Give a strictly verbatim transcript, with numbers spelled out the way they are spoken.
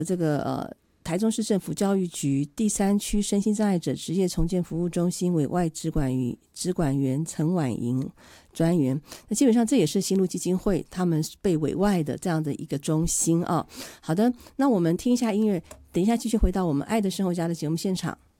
这个呃台中市政府教育局第三区身心障碍者职业重建服务中心委外支管与支管员陈婉莹专员。那基本上这也是新路基金会他们被委外的这样的一个中心啊。好的，那我们听一下音乐，等一下继续回到我们爱的生活家的节目现场。